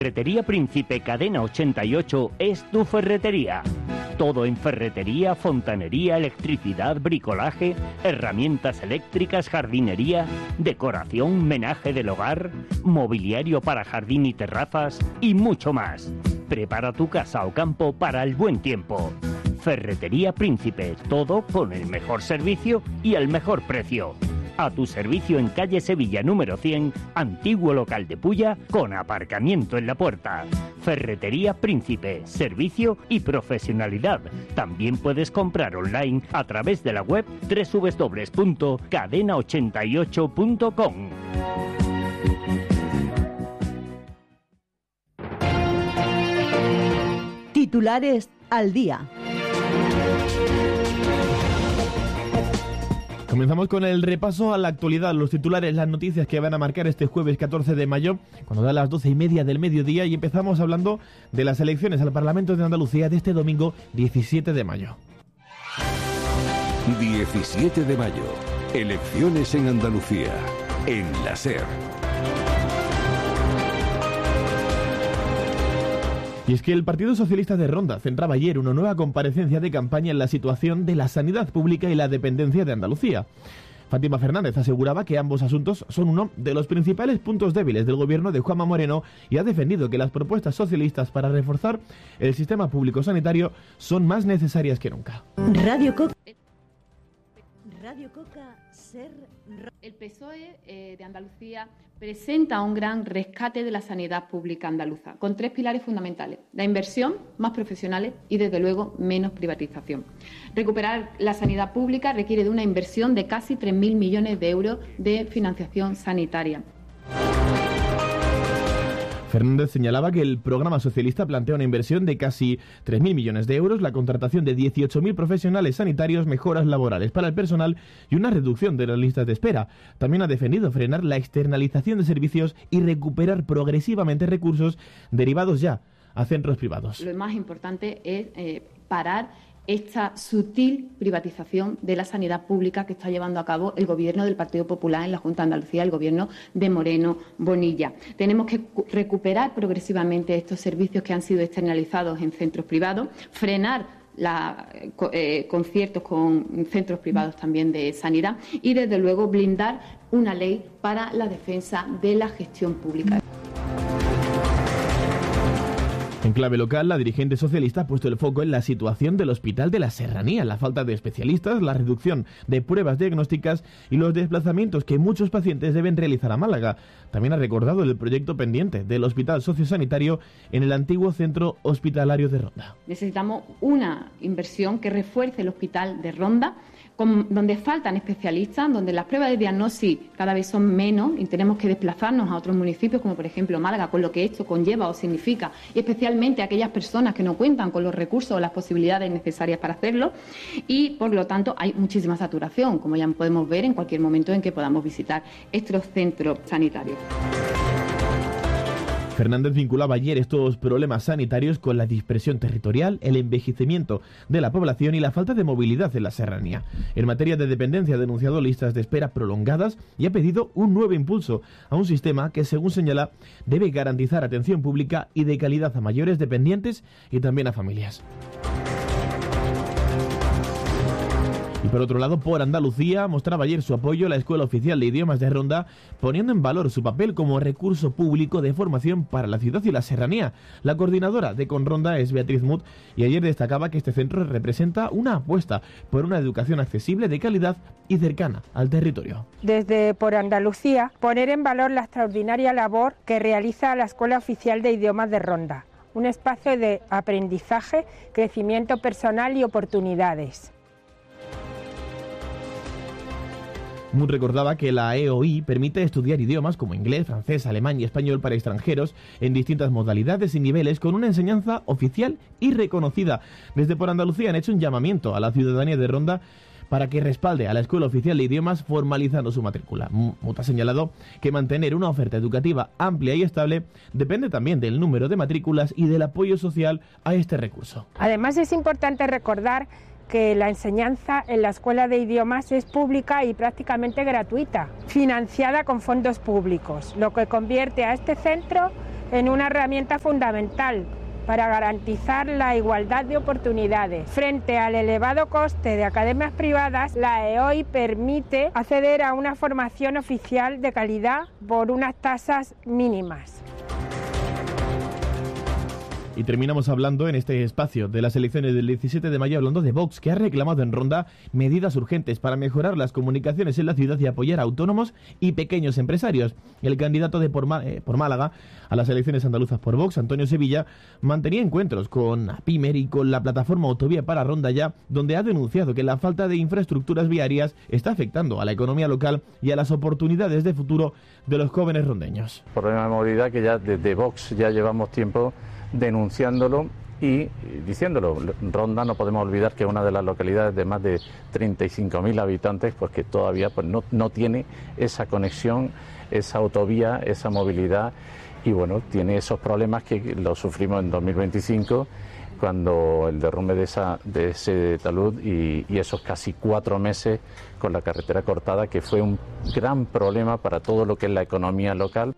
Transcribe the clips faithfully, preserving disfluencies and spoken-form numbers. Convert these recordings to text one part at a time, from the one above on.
Ferretería Príncipe Cadena ochenta y ocho es tu ferretería. Todo en ferretería, fontanería, electricidad, bricolaje, herramientas eléctricas, jardinería, decoración, menaje del hogar, mobiliario para jardín y terrazas y mucho más. Prepara tu casa o campo para el buen tiempo. Ferretería Príncipe, todo con el mejor servicio y el mejor precio. A tu servicio en calle Sevilla número cien, antiguo local de Pulla, con aparcamiento en la puerta. Ferretería Príncipe, servicio y profesionalidad. También puedes comprar online a través de la web doble u doble u doble u punto cadena ochenta y ocho punto com. Titulares al día. Comenzamos con el repaso a la actualidad, los titulares, las noticias que van a marcar este jueves catorce de mayo, cuando da las doce y media del mediodía, y empezamos hablando de las elecciones al Parlamento de Andalucía de este domingo diecisiete de mayo. diecisiete de mayo, elecciones en Andalucía, en la SER. Y es que el Partido Socialista de Ronda centraba ayer una nueva comparecencia de campaña en la situación de la sanidad pública y la dependencia de Andalucía. Fátima Fernández aseguraba que ambos asuntos son uno de los principales puntos débiles del gobierno de Juanma Moreno y ha defendido que las propuestas socialistas para reforzar el sistema público sanitario son más necesarias que nunca. Radio Coca. Radio Coca, SER. El P S O E eh, de Andalucía presenta un gran rescate de la sanidad pública andaluza, con tres pilares fundamentales: la inversión, más profesionales y, desde luego, menos privatización. Recuperar la sanidad pública requiere de una inversión de casi tres mil millones de euros de financiación sanitaria. Fernández señalaba que el programa socialista plantea una inversión de casi tres mil millones de euros, la contratación de dieciocho mil profesionales sanitarios, mejoras laborales para el personal y una reducción de las listas de espera. También ha defendido frenar la externalización de servicios y recuperar progresivamente recursos derivados ya a centros privados. Lo más importante es eh, parar esta sutil privatización de la sanidad pública que está llevando a cabo el Gobierno del Partido Popular en la Junta de Andalucía, el Gobierno de Moreno Bonilla. Tenemos que recuperar progresivamente estos servicios que han sido externalizados en centros privados, frenar la, eh, conciertos con centros privados también de sanidad y, desde luego, blindar una ley para la defensa de la gestión pública. En clave local, la dirigente socialista ha puesto el foco en la situación del Hospital de la Serranía, la falta de especialistas, la reducción de pruebas diagnósticas y los desplazamientos que muchos pacientes deben realizar a Málaga. También ha recordado el proyecto pendiente del Hospital Sociosanitario en el antiguo Centro Hospitalario de Ronda. Necesitamos una inversión que refuerce el Hospital de Ronda, con, donde faltan especialistas, donde las pruebas de diagnóstico cada vez son menos y tenemos que desplazarnos a otros municipios, como por ejemplo Málaga, con lo que esto conlleva o significa, y especialmente a aquellas personas que no cuentan con los recursos o las posibilidades necesarias para hacerlo, y por lo tanto hay muchísima saturación, como ya podemos ver en cualquier momento en que podamos visitar estos centros sanitarios. Fernández vinculaba ayer estos problemas sanitarios con la dispersión territorial, el envejecimiento de la población y la falta de movilidad en la serranía. En materia de dependencia ha denunciado listas de espera prolongadas y ha pedido un nuevo impulso a un sistema que, según señala, debe garantizar atención pública y de calidad a mayores dependientes y también a familias. Y por otro lado, por Andalucía, mostraba ayer su apoyo a la Escuela Oficial de Idiomas de Ronda, poniendo en valor su papel como recurso público de formación para la ciudad y la serranía. La coordinadora de Conronda es Beatriz Mut y ayer destacaba que este centro representa una apuesta por una educación accesible, de calidad y cercana al territorio. Desde Por Andalucía, poner en valor la extraordinaria labor que realiza la Escuela Oficial de Idiomas de Ronda, un espacio de aprendizaje, crecimiento personal y oportunidades. Mut recordaba que la E O I permite estudiar idiomas como inglés, francés, alemán y español para extranjeros en distintas modalidades y niveles, con una enseñanza oficial y reconocida. Desde Por Andalucía han hecho un llamamiento a la ciudadanía de Ronda para que respalde a la Escuela Oficial de Idiomas formalizando su matrícula. Mut ha señalado que mantener una oferta educativa amplia y estable depende también del número de matrículas y del apoyo social a este recurso. Además, es importante recordar que la enseñanza en la Escuela de Idiomas es pública y prácticamente gratuita, financiada con fondos públicos, lo que convierte a este centro en una herramienta fundamental para garantizar la igualdad de oportunidades. Frente al elevado coste de academias privadas, la E O I permite acceder a una formación oficial de calidad por unas tasas mínimas. Y terminamos hablando en este espacio de las elecciones del diecisiete de mayo, hablando de Vox, que ha reclamado en Ronda medidas urgentes para mejorar las comunicaciones en la ciudad y apoyar a autónomos y pequeños empresarios. El candidato de por, eh, por Málaga a las elecciones andaluzas por Vox, Antonio Sevilla, mantenía encuentros con Apimer y con la plataforma Autovía para Ronda Ya, donde ha denunciado que la falta de infraestructuras viarias está afectando a la economía local y a las oportunidades de futuro de los jóvenes rondeños. Problema de movilidad que ya desde Vox ya llevamos tiempo denunciándolo y diciéndolo. Ronda, no podemos olvidar que es una de las localidades de más de treinta y cinco mil habitantes, pues que todavía pues no, no tiene esa conexión, esa autovía, esa movilidad, y bueno, tiene esos problemas que los sufrimos en dos mil veinticinco, cuando el derrumbe de, esa, de ese talud y, y esos casi cuatro meses con la carretera cortada, que fue un gran problema para todo lo que es la economía local.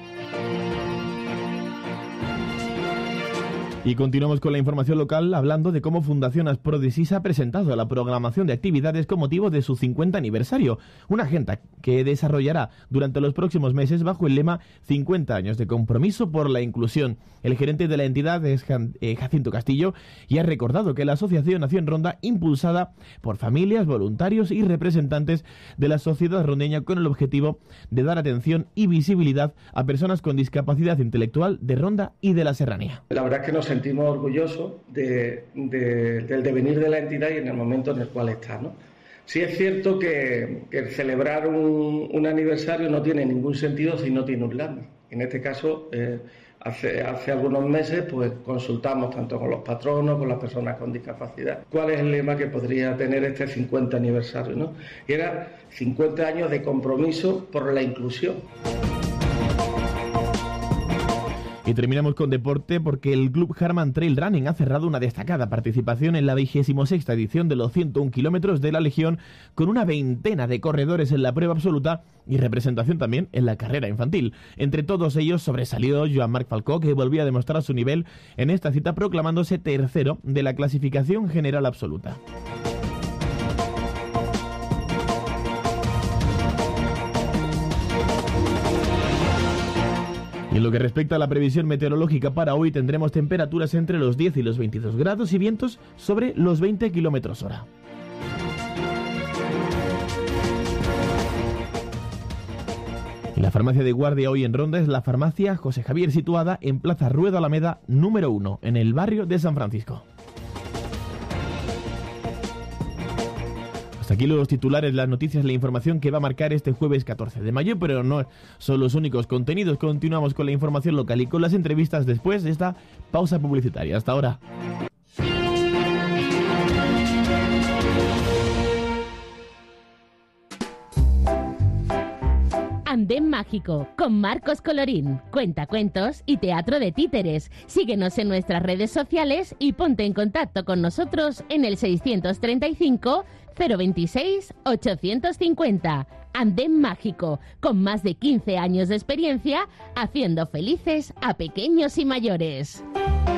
Y continuamos con la información local, hablando de cómo Fundación Asprodesis ha presentado la programación de actividades con motivo de su cincuenta aniversario, una agenda que desarrollará durante los próximos meses bajo el lema cincuenta años de compromiso por la inclusión. El gerente de la entidad es Jacinto Castillo y ha recordado que la asociación nació en Ronda, impulsada por familias, voluntarios y representantes de la sociedad rondeña, con el objetivo de dar atención y visibilidad a personas con discapacidad intelectual de Ronda y de la serranía. La verdad es que nos sentimos orgullosos de, de, del devenir de la entidad y en el momento en el cual está, ¿no? Sí es cierto que, que celebrar un, un aniversario no tiene ningún sentido si no tiene un lema. En este caso, eh, hace, hace algunos meses pues consultamos tanto con los patronos, con las personas con discapacidad, cuál es el lema que podría tener este cincuenta aniversario, ¿no? Y era cincuenta años de compromiso por la inclusión. Y terminamos con deporte, porque el Club Harman Trail Running ha cerrado una destacada participación en la vigésima sexta edición de los ciento un kilómetros de la Legión, con una veintena de corredores en la prueba absoluta y representación también en la carrera infantil. Entre todos ellos sobresalió Joan-Marc Falcó, que volvió a demostrar su nivel en esta cita, proclamándose tercero de la clasificación general absoluta. Y en lo que respecta a la previsión meteorológica para hoy, tendremos temperaturas entre los diez y los veintidós grados y vientos sobre los veinte kilómetros hora. Y la farmacia de guardia hoy en Ronda es la farmacia José Javier, situada en Plaza Ruedo Alameda número uno, en el barrio de San Francisco. Hasta aquí los titulares, las noticias, la información que va a marcar este jueves catorce de mayo, pero no son los únicos contenidos. Continuamos con la información local y con las entrevistas después de esta pausa publicitaria. Hasta ahora. Andén Mágico, con Marcos Colorín, cuentacuentos y teatro de títeres. Síguenos en nuestras redes sociales y ponte en contacto con nosotros en el seiscientos treinta y cinco, cero veintiséis, ochocientos cincuenta. Andén Mágico, con más de quince años de experiencia, haciendo felices a pequeños y mayores.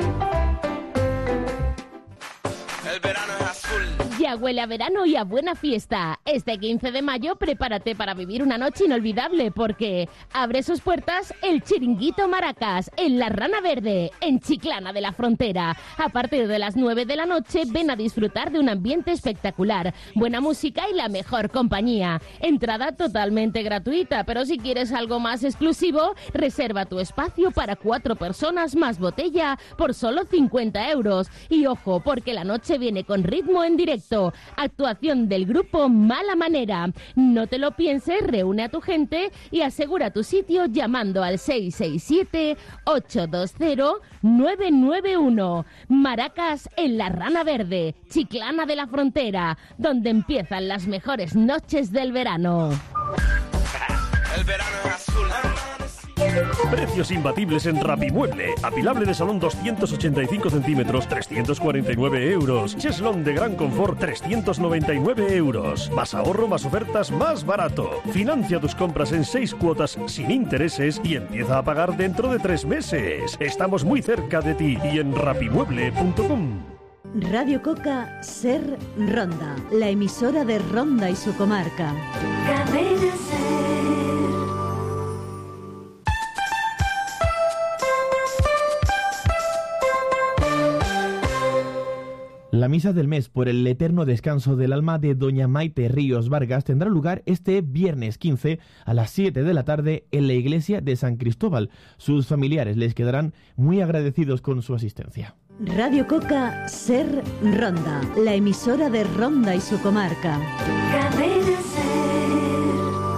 El verano es azul. Ya huele a verano y a buena fiesta. Este quince de mayo prepárate para vivir una noche inolvidable, porque abre sus puertas el Chiringuito Maracas en La Rana Verde, en Chiclana de la Frontera. A partir de las nueve de la noche ven a disfrutar de un ambiente espectacular, buena música y la mejor compañía. Entrada totalmente gratuita, pero si quieres algo más exclusivo, reserva tu espacio para cuatro personas más botella por solo cincuenta euros. Y ojo, porque la noche viene con ritmo en directo. Actuación del grupo Mala Manera. No te lo pienses, reúne a tu gente y asegura tu sitio llamando al seis seis siete, ocho dos cero, nueve nueve uno. Maracas en La Rana Verde, Chiclana de la Frontera, donde empiezan las mejores noches del verano. El verano es azul. Precios imbatibles en Rapimueble. Apilable de salón doscientos ochenta y cinco centímetros, trescientos cuarenta y nueve euros. Cheslón de gran confort, trescientos noventa y nueve euros. Más ahorro, más ofertas, más barato. Financia tus compras en seis cuotas sin intereses y empieza a pagar dentro de tres meses. Estamos muy cerca de ti y en rapimueble punto com. Radio Coca Ser Ronda, la emisora de Ronda y su comarca. Cadena Ser. La misa del mes por el eterno descanso del alma de doña Maite Ríos Vargas tendrá lugar este viernes quince a las siete de la tarde en la iglesia de San Cristóbal. Sus familiares les quedarán muy agradecidos con su asistencia. Radio Coca Ser Ronda, la emisora de Ronda y su comarca. Cadena Ser.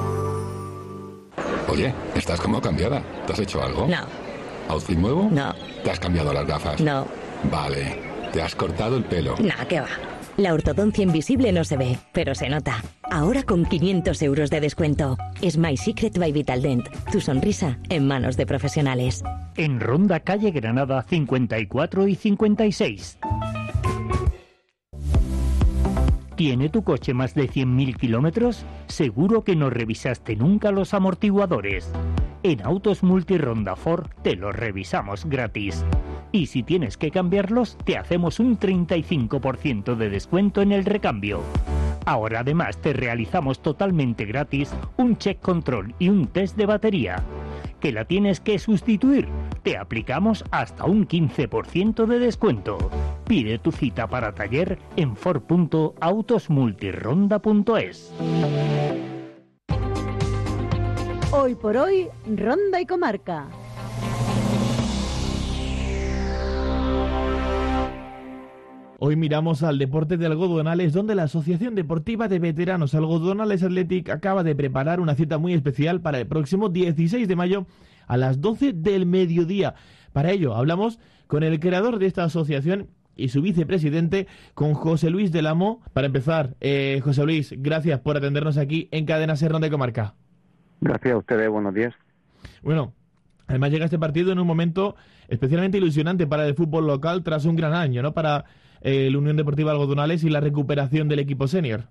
Oye, estás como cambiada. ¿Te has hecho algo? No. ¿Outfit nuevo? No. ¿Te has cambiado las gafas? No. Vale. ¿Te has cortado el pelo? Nah, ¿qué va? La ortodoncia invisible no se ve, pero se nota. Ahora con quinientos euros de descuento. Smile Secret by Vitaldent. Tu sonrisa en manos de profesionales. En Ronda, calle Granada, cincuenta y cuatro y cincuenta y seis. ¿Tiene tu coche más de cien mil kilómetros? Seguro que no revisaste nunca los amortiguadores. En Autos Multironda Ford te los revisamos gratis. Y si tienes que cambiarlos, te hacemos un treinta y cinco por ciento de descuento en el recambio. Ahora además te realizamos totalmente gratis un check control y un test de batería. ¿Que la tienes que sustituir? Te aplicamos hasta un quince por ciento de descuento. Pide tu cita para taller en ford punto autos multironda punto es. Hoy por hoy, Ronda y comarca. Hoy miramos al deporte de Algodonales, donde la Asociación Deportiva de Veteranos Algodonales Athletic acaba de preparar una cita muy especial para el próximo dieciséis de mayo a las doce del mediodía. Para ello hablamos con el creador de esta asociación y su vicepresidente, con José Luis del Amo. Para empezar, eh, José Luis, gracias por atendernos aquí en Cadena Ser Ronda y Comarca. Gracias a ustedes, buenos días. Bueno, además llega este partido en un momento especialmente ilusionante para el fútbol local tras un gran año, ¿no? Para eh, la Unión Deportiva Algodonales y la recuperación del equipo senior.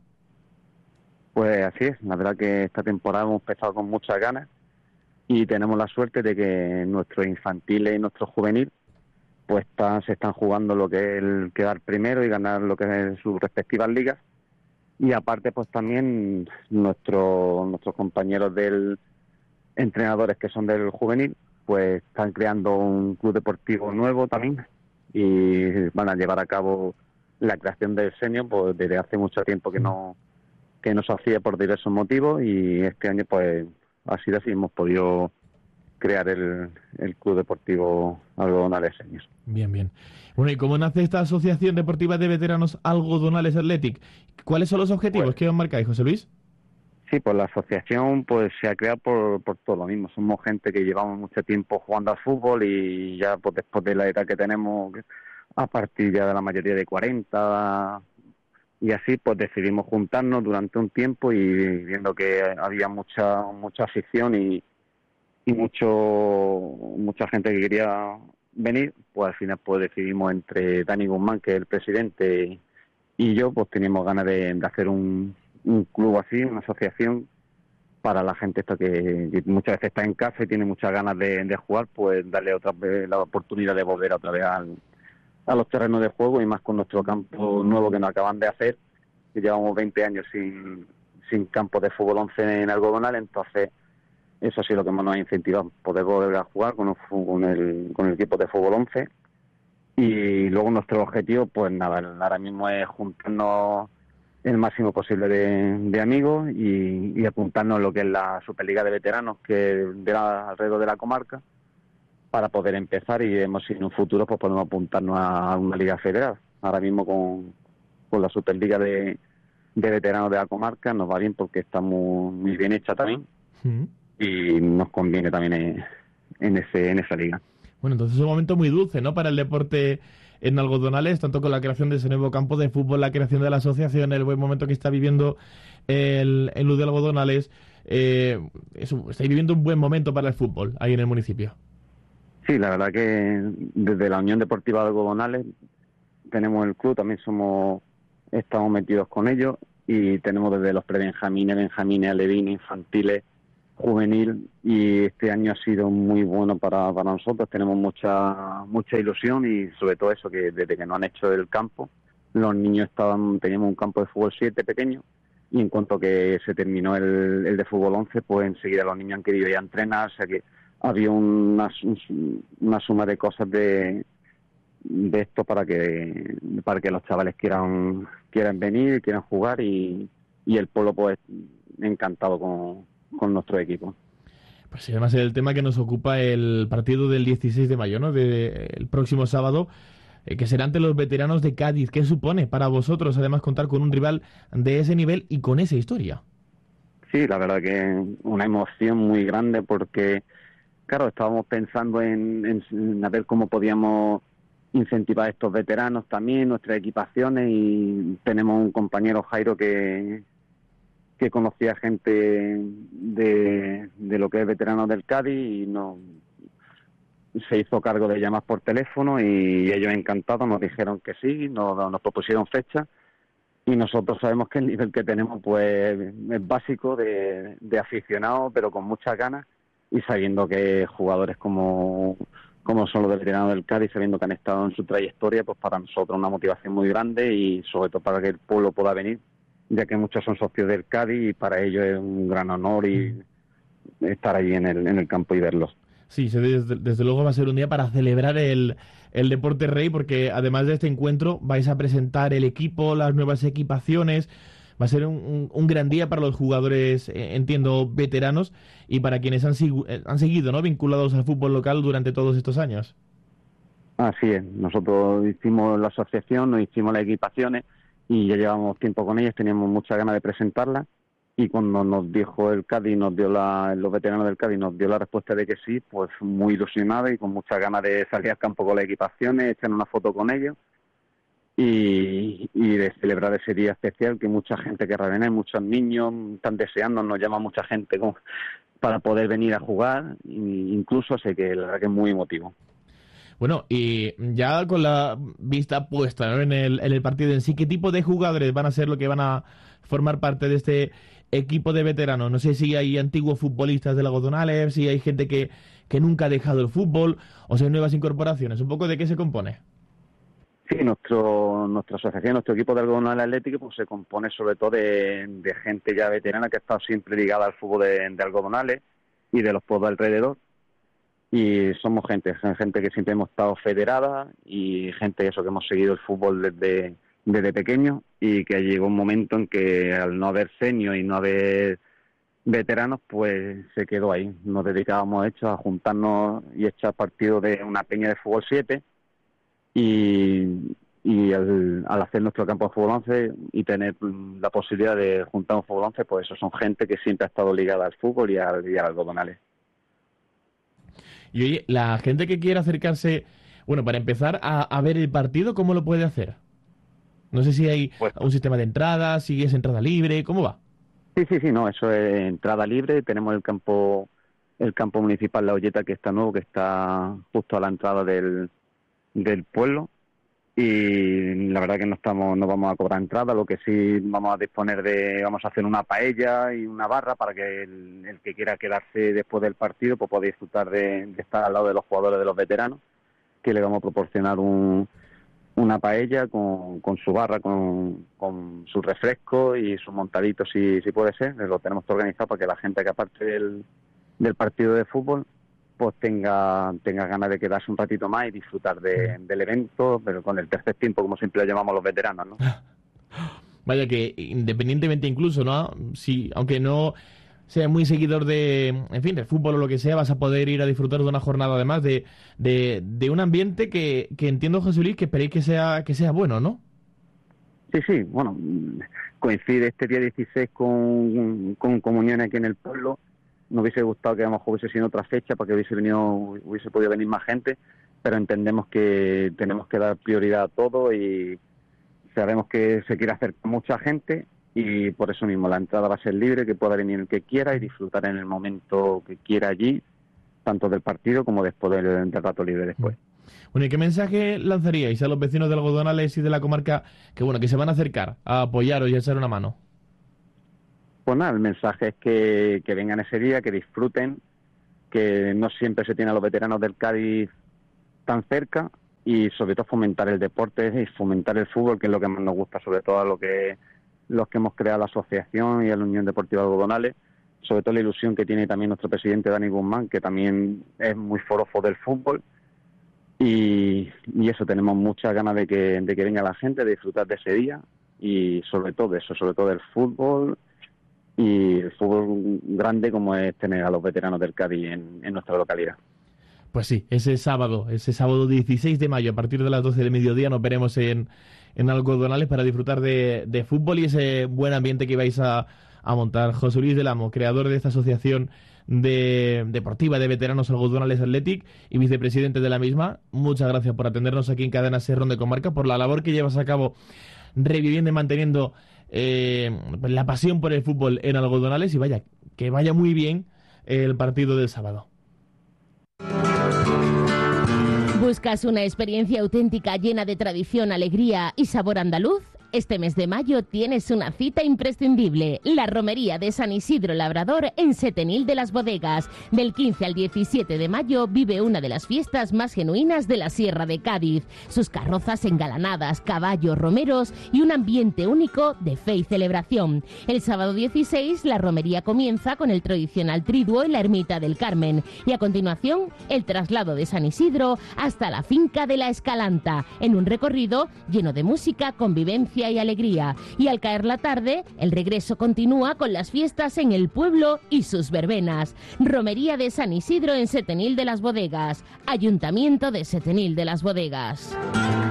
Pues así es, la verdad que esta temporada hemos empezado con muchas ganas y tenemos la suerte de que nuestros infantiles y nuestros juveniles pues están, se están jugando lo que es el quedar primero y ganar lo que es sus respectivas ligas. Y aparte, pues también nuestros nuestros compañeros del entrenadores que son del juvenil, pues están creando un club deportivo nuevo también y van a llevar a cabo la creación del senior, pues desde hace mucho tiempo que no que no se hacía por diversos motivos y este año pues ha sido así, hemos podido crear el, el club deportivo Algodonales Senior. Bien, bien. Bueno, ¿y cómo nace esta Asociación Deportiva de Veteranos Algodonales Athletic? ¿Cuáles son los objetivos pues, que os marcáis, José Luis? Sí, pues la asociación pues se ha creado por, por todo lo mismo. Somos gente que llevamos mucho tiempo jugando al fútbol y ya pues después de la edad que tenemos, a partir ya de la mayoría de cuarenta y así, pues decidimos juntarnos durante un tiempo y viendo que había mucha mucha afición y y mucho mucha gente que quería venir, pues al final pues decidimos entre Dani Guzmán, que es el presidente, y yo, pues teníamos ganas de, de hacer un, un club así, una asociación para la gente esta que, que muchas veces está en casa y tiene muchas ganas de, de jugar, pues darle otra vez la oportunidad de volver otra vez al, a los terrenos de juego y más con nuestro campo nuevo que nos acaban de hacer, que llevamos veinte años sin, sin campo de fútbol once en Algodonal, entonces eso sí lo que más nos ha incentivado, poder volver a jugar con, con, el, con el equipo de fútbol once. Y luego nuestro objetivo, pues nada, ahora mismo es juntarnos el máximo posible de, de amigos y, y apuntarnos a lo que es la Superliga de Veteranos, que de la, alrededor de la comarca, para poder empezar y vemos si en un futuro pues podemos apuntarnos a una liga federal. Ahora mismo con, con la Superliga de, de Veteranos de la comarca nos va bien porque está muy, muy bien hecha también. Sí. Y nos conviene también en, en ese en esa liga. Bueno, entonces es un momento muy dulce, ¿no?, para el deporte en Algodonales, tanto con la creación de ese nuevo campo de fútbol, la creación de la asociación, el buen momento que está viviendo el, el Luz de Algodonales. Eh, eso, estáis viviendo un buen momento para el fútbol ahí en el municipio. Sí, la verdad que desde la Unión Deportiva de Algodonales tenemos el club, también somos estamos metidos con ellos y tenemos desde los prebenjamines, benjamines, alevines, infantiles, juvenil, y este año ha sido muy bueno para, para nosotros. Tenemos mucha mucha ilusión y sobre todo eso, que desde que nos han hecho el campo, los niños estaban teníamos un campo de fútbol siete pequeño, y en cuanto que se terminó el, el de fútbol once, pues enseguida los niños han querido ya entrenar, o sea que había una, una suma de cosas de de esto para que para que los chavales quieran quieran venir, quieran jugar, y, y el pueblo pues encantado con, con nuestro equipo. Pues sí, además el tema que nos ocupa el partido del dieciséis de mayo, ¿no? De, el próximo sábado, eh, que será ante los veteranos de Cádiz. ¿Qué supone para vosotros además contar con un rival de ese nivel y con esa historia? Sí, la verdad que una emoción muy grande porque, claro, estábamos pensando en, en, en a ver cómo podíamos incentivar a estos veteranos también, nuestras equipaciones, y tenemos un compañero, Jairo, que que conocía gente de, de lo que es veteranos del Cádiz, y no, se hizo cargo de llamar por teléfono y ellos encantados nos dijeron que sí, nos, nos propusieron fecha, y nosotros sabemos que el nivel que tenemos pues es básico de, de aficionados, pero con muchas ganas, y sabiendo que jugadores como como son los veteranos del Cádiz, sabiendo que han estado en su trayectoria, pues para nosotros una motivación muy grande, y sobre todo para que el pueblo pueda venir, ya que muchos son socios del Cádiz, y para ellos es un gran honor y estar allí en el, en el campo y verlos. Sí, desde, desde luego va a ser un día para celebrar el, el Deporte Rey, porque además de este encuentro vais a presentar el equipo, las nuevas equipaciones. Va a ser un, un, un gran día para los jugadores, eh, entiendo, veteranos, y para quienes han, han seguido, ¿no?, vinculados al fútbol local durante todos estos años. Así es, nosotros hicimos la asociación, nos hicimos las equipaciones y ya llevamos tiempo con ellas, teníamos muchas ganas de presentarlas, y cuando nos dijo el Cádiz, nos dio la, los veteranos del Cádiz nos dio la respuesta de que sí, pues muy ilusionados y con muchas ganas de salir al campo con las equipaciones, echar una foto con ellos y, y de celebrar ese día especial que mucha gente querrá venir, muchos niños están deseando, nos llama mucha gente con, para poder venir a jugar, e incluso sé que la verdad que es muy emotivo. Bueno, y ya con la vista puesta, ¿no?, en el, en el partido en sí, ¿qué tipo de jugadores van a ser los que van a formar parte de este equipo de veteranos? No sé si hay antiguos futbolistas del Algodonales, si hay gente que, que nunca ha dejado el fútbol, o si hay nuevas incorporaciones. ¿Un poco de qué se compone? Sí, nuestro, nuestra asociación, nuestro equipo de Algodonales Atlético, pues se compone sobre todo de, de gente ya veterana que ha estado siempre ligada al fútbol de, de Algodonales y de los pueblos alrededor. Y somos gente, gente que siempre hemos estado federada, y gente eso que hemos seguido el fútbol desde, desde pequeño, y que llegó un momento en que al no haber senior y no haber veteranos, pues se quedó ahí. Nos dedicábamos hecho a juntarnos y echar partido de una peña de fútbol siete, y, y al, al hacer nuestro campo de fútbol once y tener la posibilidad de juntar un fútbol once, pues eso son gente que siempre ha estado ligada al fútbol y al, y al Algodonales. Y oye, la gente que quiera acercarse, bueno, para empezar a, a ver el partido, ¿cómo lo puede hacer? No sé si hay pues, un sistema de entrada, si es entrada libre, ¿cómo va? Sí, sí, sí, no, eso es entrada libre. Tenemos el campo el campo municipal La Olleta, que está nuevo, que está justo a la entrada del, del pueblo, y la verdad que no estamos no vamos a cobrar entrada. Lo que sí vamos a disponer de, vamos a hacer una paella y una barra para que el, el que quiera quedarse después del partido pues pueda disfrutar de, de estar al lado de los jugadores, de los veteranos, que le vamos a proporcionar un, una paella con, con su barra, con, con su refresco y su montadito, si, si puede ser. Lo tenemos todo organizado para que la gente que aparte del, del partido de fútbol pues tenga tenga ganas de quedarse un ratito más y disfrutar de, del evento, pero con el tercer tiempo, como siempre lo llamamos los veteranos, ¿no? Vaya que independientemente incluso, ¿no? Si, aunque no sea muy seguidor de, en fin, del fútbol o lo que sea, vas a poder ir a disfrutar de una jornada además de, de, de un ambiente que, que entiendo, José Luis, que esperéis que sea, que sea bueno, ¿no? Sí, sí, bueno, coincide este día dieciséis con, con comunión aquí en el pueblo. Nos hubiese gustado que a lo mejor hubiese sido otra fecha para que hubiese venido, hubiese podido venir más gente, pero entendemos que tenemos que dar prioridad a todo y sabemos que se quiere hacer con mucha gente y por eso mismo la entrada va a ser libre, que pueda venir el que quiera y disfrutar en el momento que quiera allí, tanto del partido como después del, del rato libre después. Bueno, ¿y qué mensaje lanzaríais a los vecinos de Algodonales y de la comarca que bueno que se van a acercar a apoyaros y a echar una mano? Pues nada, el mensaje es que, que vengan ese día, que disfruten, que no siempre se tiene a los veteranos del Cádiz tan cerca y sobre todo fomentar el deporte y fomentar el fútbol, que es lo que más nos gusta, sobre todo a lo que, los que hemos creado la asociación y a la Unión Deportiva Algodonales, sobre todo la ilusión que tiene también nuestro presidente Dani Guzmán, que también es muy forofo del fútbol. Y, y eso, tenemos muchas ganas de que, de que venga la gente, de disfrutar de ese día y sobre todo eso, sobre todo del fútbol y el fútbol grande como es tener a los veteranos del Cádiz en, en nuestra localidad. Pues sí, ese sábado, ese sábado dieciséis de mayo, a partir de las doce del mediodía, nos veremos en, en Algodonales para disfrutar de, de fútbol y ese buen ambiente que vais a, a montar. José Luis del Amo, creador de esta asociación de deportiva de veteranos Algodonales Athletic y vicepresidente de la misma, muchas gracias por atendernos aquí en Cadena SER Ronda y Comarca, por la labor que llevas a cabo reviviendo y manteniendo eh, la pasión por el fútbol en Algodonales y vaya, que vaya muy bien el partido del sábado. ¿Buscas una experiencia auténtica llena de tradición, alegría y sabor andaluz? Este mes de mayo tienes una cita imprescindible, la Romería de San Isidro Labrador en Setenil de las Bodegas. Del quince al diecisiete de mayo vive una de las fiestas más genuinas de la Sierra de Cádiz. Sus carrozas engalanadas, caballos, romeros y un ambiente único de fe y celebración. El sábado dieciséis la romería comienza con el tradicional triduo en la Ermita del Carmen y a continuación el traslado de San Isidro hasta la finca de la Escalanta en un recorrido lleno de música, convivencia y alegría. Y al caer la tarde, el regreso continúa con las fiestas en el pueblo y sus verbenas. Romería de San Isidro en Setenil de las Bodegas. Ayuntamiento de Setenil de las Bodegas.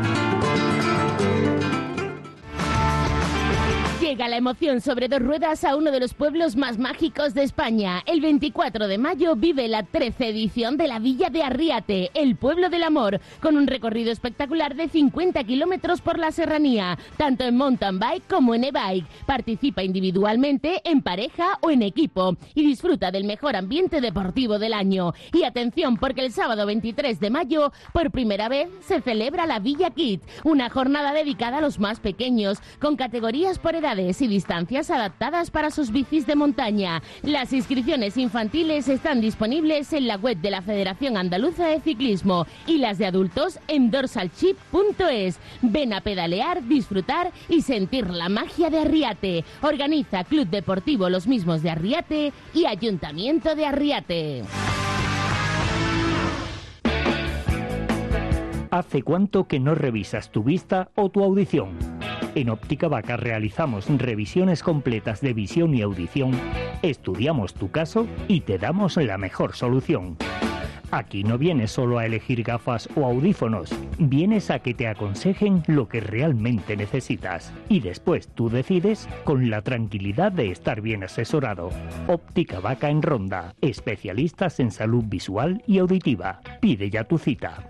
Llega la emoción sobre dos ruedas a uno de los pueblos más mágicos de España. El veinticuatro de mayo vive la trece edición de la Villa de Arriate, el pueblo del amor, con un recorrido espectacular de cincuenta kilómetros por la serranía, tanto en mountain bike como en e-bike. Participa individualmente, en pareja o en equipo y disfruta del mejor ambiente deportivo del año. Y atención, porque el sábado veintitrés de mayo, por primera vez, se celebra la Villa Kids, una jornada dedicada a los más pequeños, con categorías por edades y distancias adaptadas para sus bicis de montaña. Las inscripciones infantiles están disponibles en la web de la Federación Andaluza de Ciclismo y las de adultos en dorsalchip punto es. Ven a pedalear, disfrutar y sentir la magia de Arriate. Organiza Club Deportivo Los Mismos de Arriate y Ayuntamiento de Arriate. ¿Hace cuánto que no revisas tu vista o tu audición? En Óptica Vaca realizamos revisiones completas de visión y audición, estudiamos tu caso y te damos la mejor solución. Aquí no vienes solo a elegir gafas o audífonos, vienes a que te aconsejen lo que realmente necesitas. Y después tú decides con la tranquilidad de estar bien asesorado. Óptica Vaca en Ronda, especialistas en salud visual y auditiva. Pide ya tu cita.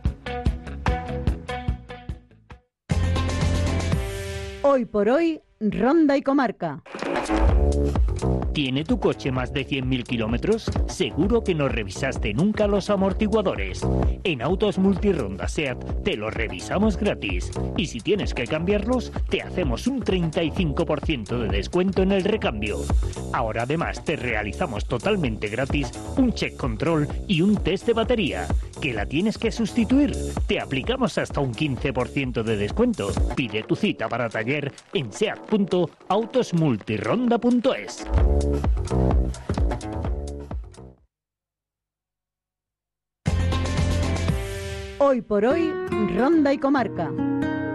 Hoy por hoy, Ronda y Comarca. ¿Tiene tu coche más de cien mil kilómetros? Seguro que no revisaste nunca los amortiguadores. En Autos Multironda SEAT te los revisamos gratis. Y si tienes que cambiarlos, te hacemos un treinta y cinco por ciento de descuento en el recambio. Ahora además te realizamos totalmente gratis un check control y un test de batería. ¿Que la tienes que sustituir? Te aplicamos hasta un quince por ciento de descuento. Pide tu cita para taller en seat punto autos multironda punto es. Hoy por hoy, Ronda y Comarca.